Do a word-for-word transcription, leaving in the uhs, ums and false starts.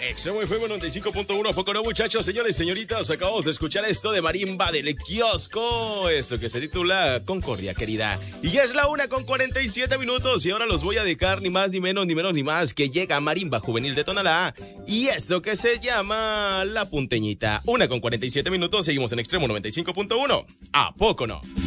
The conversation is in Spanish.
Extremo F M noventa y cinco punto uno, ¿a poco no, muchachos? Señores, señoritas, acabamos de escuchar esto de Marimba del Kiosco, esto que se titula Concordia, querida. Y ya es la una con cuarenta y siete minutos y ahora los voy a dejar ni más, ni menos, ni menos, ni más que llega Marimba Juvenil de Tonalá y esto que se llama La Punteñita. Una con cuarenta y siete minutos, seguimos en Extremo noventa y cinco punto uno, ¿a poco no?